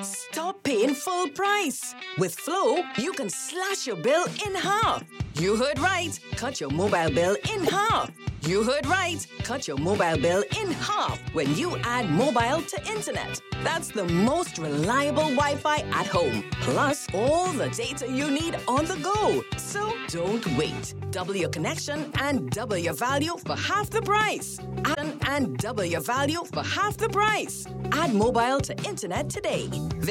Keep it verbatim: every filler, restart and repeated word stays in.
Stop paying full price. With Flow, you can slash your bill in half. You heard right. Cut your mobile bill in half. You heard right. Cut your mobile bill in half when you add mobile to internet. That's the most reliable Wi-Fi at home. Plus, all the data you need on the go. So don't wait. Double your connection and double your value for half the price. Add and double your value for half the price. Add mobile to internet today.